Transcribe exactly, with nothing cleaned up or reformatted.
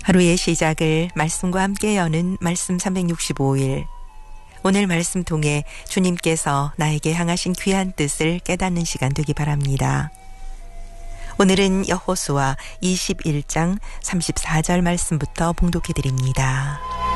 하루의 시작을 말씀과 함께 여는 말씀 삼백육십오 일. 오늘 말씀 통해 주님께서 나에게 향하신 귀한 뜻을 깨닫는 시간 되기 바랍니다. 오늘은 여호수아 이십일 장 삼십사 절 말씀부터 봉독해 드립니다.